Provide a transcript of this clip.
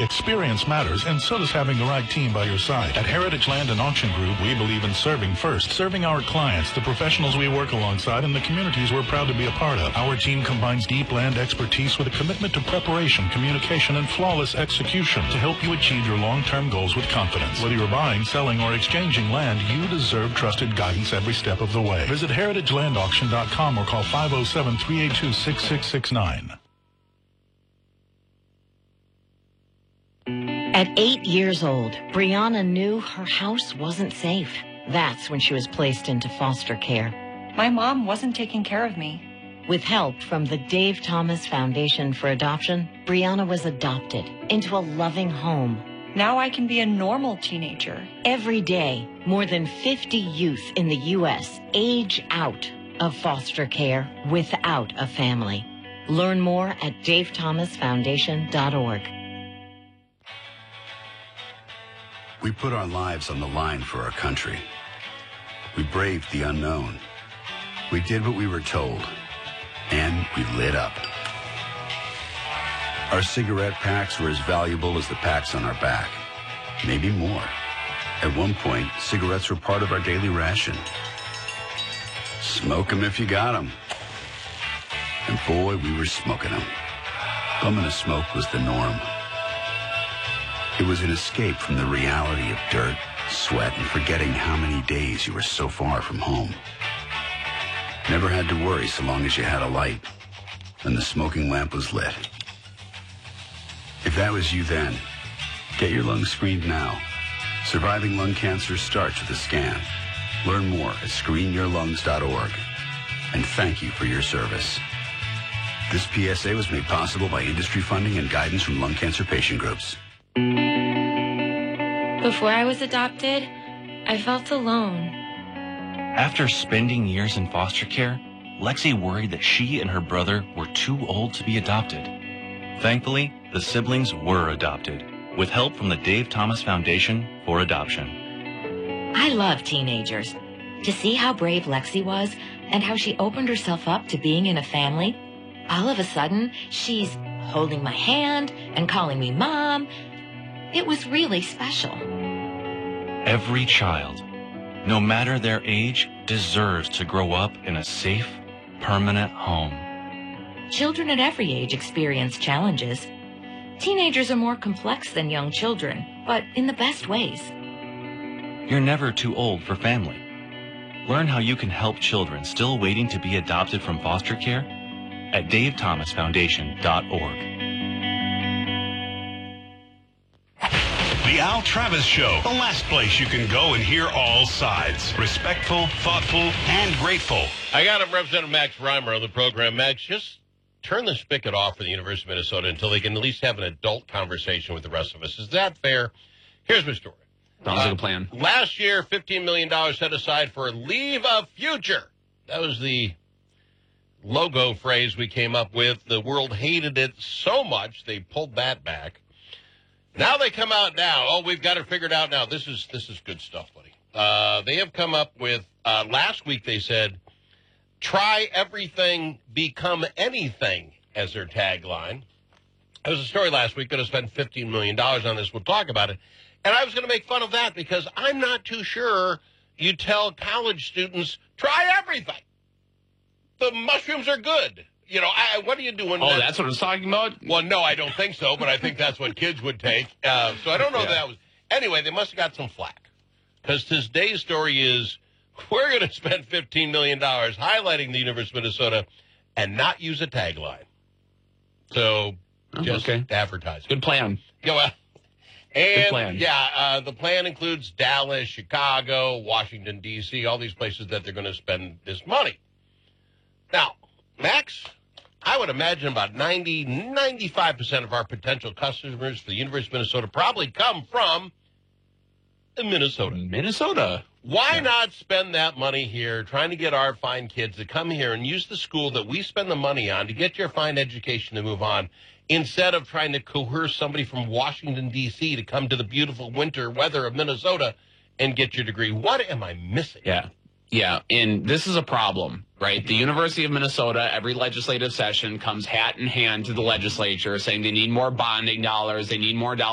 Experience matters, and so does having the right team by your side. At Heritage Land and Auction Group, we believe in serving first. Serving our clients, the professionals we work alongside, and the communities we're proud to be a part of. Our team combines deep land expertise with a commitment to preparation, communication, and flawless execution to help you achieve your long-term goals with confidence. Whether you're buying, selling, or exchanging land, you deserve trusted guidance every step of the way. Visit heritagelandauction.com or call 507-382-6669. At 8 years old, Brianna knew her house wasn't safe. That's when she was placed into foster care. My mom wasn't taking care of me. With help from the Dave Thomas Foundation for Adoption, Brianna was adopted into a loving home. Now I can be a normal teenager. Every day, more than 50 youth in the U.S. age out of foster care without a family. Learn more at davethomasfoundation.org. We put our lives on the line for our country. We braved the unknown. We did what we were told, and we lit up. Our cigarette packs were as valuable as the packs on our back, maybe more. At one point, cigarettes were part of our daily ration. Smoke 'em if you got 'em. And boy, we were smoking 'em. Bumming a smoke was the norm. It was an escape from the reality of dirt, sweat, and forgetting how many days you were so far from home. Never had to worry so long as you had a light and the smoking lamp was lit. If that was you then, get your lungs screened now. Surviving lung cancer starts with a scan. Learn more at screenyourlungs.org. And thank you for your service. This PSA was made possible by industry funding and guidance from lung cancer patient groups. Before I was adopted, I felt alone. After spending years in foster care, Lexi worried that she and her brother were too old to be adopted. Thankfully, the siblings were adopted, with help from the Dave Thomas Foundation for Adoption. I love teenagers. To see how brave Lexi was and how she opened herself up to being in a family, all of a sudden, she's holding my hand and calling me Mom. It was really special. Every child, no matter their age, deserves to grow up in a safe, permanent home. Children at every age experience challenges. Teenagers are more complex than young children, but in the best ways. You're never too old for family. Learn how you can help children still waiting to be adopted from foster care at davethomasfoundation.org. The Al Travis Show, the last place you can go and hear all sides. Respectful, thoughtful, and grateful. I got Representative Max Reimer on the program. Max, just turn the spigot off for the University of Minnesota until they can at least have an adult conversation with the rest of us. Is that fair? Here's my story. Sounds like a plan. Last year, $15 million set aside for Leave of Future. That was the logo phrase we came up with. The world hated it so much, they pulled that back. Now they come out now. Oh, we've got it figured out now. This is good stuff, buddy. They have come up with, last week they said, try everything, become anything as their tagline. There was a story last week, going to spend $15 million on this. We'll talk about it. And I was going to make fun of that because I'm not too sure you tell college students, try everything. The mushrooms are good. You know, what do you do when... Oh, that's what I was talking about? Well, no, I don't think so, but I think that's what kids would take. So I don't know if that was... Anyway, they must have got some flack. Because today's story is, we're going to spend $15 million highlighting the University of Minnesota and not use a tagline. So, just advertise. Good plan. Yeah, well... And, good plan. Yeah, the plan includes Dallas, Chicago, Washington, D.C., all these places that they're going to spend this money. Now, Max, I would imagine about 95% of our potential customers for the University of Minnesota probably come from Minnesota. Minnesota? Why not spend that money here trying to get our fine kids to come here and use the school that we spend the money on to get your fine education to move on, instead of trying to coerce somebody from Washington, D.C. to come to the beautiful winter weather of Minnesota and get your degree? What am I missing? Yeah, and this is a problem, right? The University of Minnesota, every legislative session, comes hat in hand to the legislature saying they need more bonding dollars, they need more dollars